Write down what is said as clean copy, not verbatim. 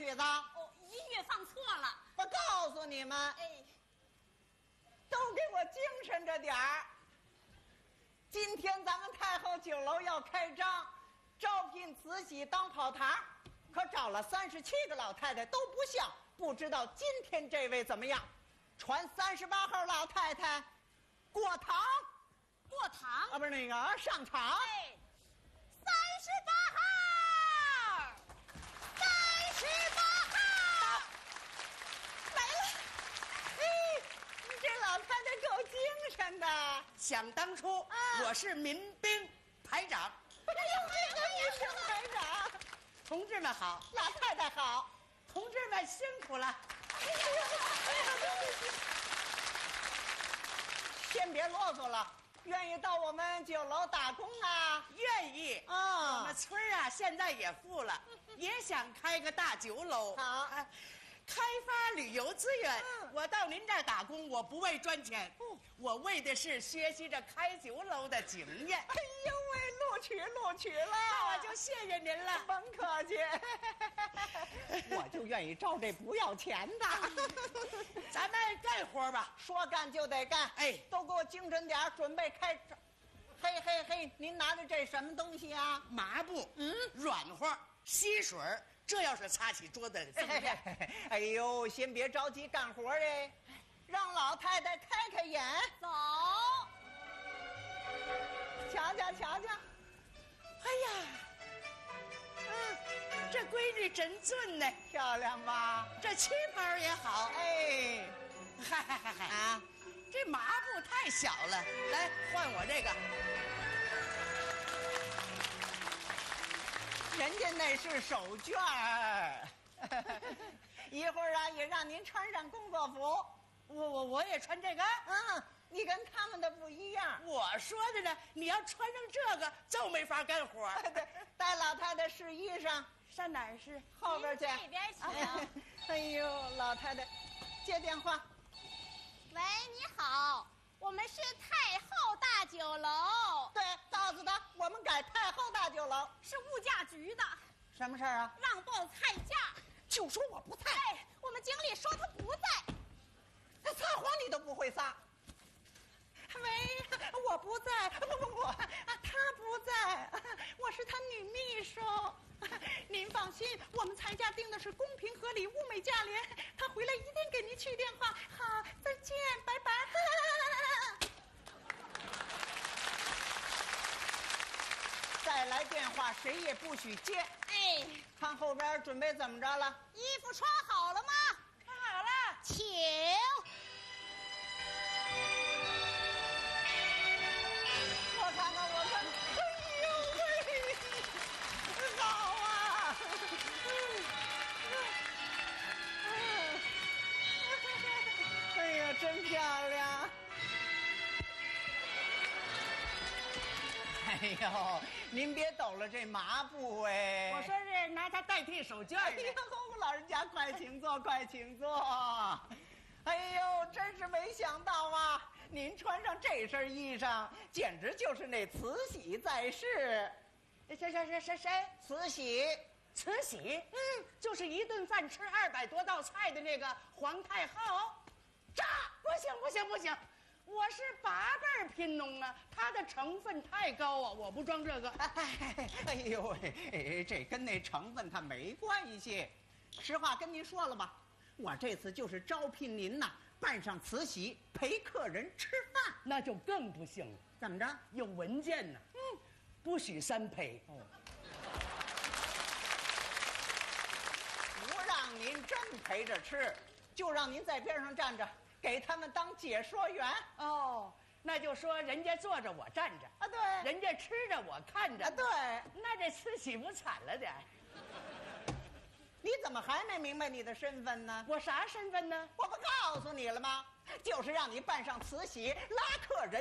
曲子？ 哦，音乐放错了。 我告诉你们， 哎， 都给我精神着点儿。今天咱们太后酒楼要开张，招聘慈禧当跑堂，可找了37个老太太都不像，不知道今天这位怎么样？传38号老太太过堂， 过堂啊，不是那个上场。 哎，38号，38号来了。哎，你这老太太够精神的。 想当初，我是民兵排长。 哎呦，这个民兵排长， 同志们好， 老太太好。 同志们辛苦了。 先别啰嗦了，愿意到我们酒楼打工啊？ 愿意啊我们村儿啊，现在也富了，也想开个大酒楼。 好啊开发旅游资源。我到您这儿打工，我不为赚钱，我为的是学习着开酒楼的经验。 哎呦喂，录取了， 那我就谢谢您了。 甭客气。我就愿意招这不要钱的。 咱们干活吧。 说干就得干， 哎都给我精神点儿，准备开张。嘿嘿嘿，您拿的这什么东西啊？ 麻布，软和，吸水儿，这要是擦起桌子怎么样？ 哎呦，先别着急干活哎，让老太太开开眼， 走。 瞧瞧瞧瞧。 哎呀，这闺女真俊呢， 漂亮吧？ 这旗袍也好。 哎， 嗨啊， 这麻布太小了，来换我这个。 人家那是手绢儿。一会儿啊，也让您穿上工作服。 我也穿这个。 你跟他们的不一样。 我说的呢，你要穿上这个就没法干活。 对，带老太太试衣裳， 上哪儿是？ 后边去。 这边请。 哎呦，老太太，接电话。 喂，你好，我们是太后大酒楼， 对，告诉他我们改太后大酒楼。 是物价局的， 什么事儿啊？ 让报菜价。 就说我不在。 哎，我们经理说他不在。 他撒谎你都不会撒。喂，我不在，不，他不在，我是他女秘书。您放心，我们菜价定的是公平合理、物美价廉。他回来一定给您去电话。好，再见，拜拜。再来电话，谁也不许接。 哎， 看后边准备怎么着了？ 衣服穿好了吗？ 穿好了。 请。 我看看，哎呦喂，好啊！哎呀，真漂亮！哎呦，您别抖了这麻布哎！ 我说是拿它代替手绢哎呢。 呦，老人家快请坐，快请坐。哎呦，真是没想到啊！您穿上这身衣裳，简直就是那慈禧在世。 谁？ 慈禧， 慈禧，就是一顿饭吃200多道菜的那个皇太后。炸！不行，我是8辈贫农啊，它的成分太高啊，我不装这个。 哎呦喂，这跟那成分它没关系。实话跟您说了吧，我这次就是招聘您呐，扮上慈禧陪客人吃饭。 那就更不行了。 怎么着？ 有文件呢。不许3陪。 不让您真陪着吃，就让您在边上站着，给他们当解说员。 哦，那就说人家坐着我站着啊，对， 人家吃着我看着啊，对。 那这慈禧不惨了点儿？ 你怎么还没明白你的身份呢？ 我啥身份呢？ 我不告诉你了吗？就是让你扮上慈禧拉客人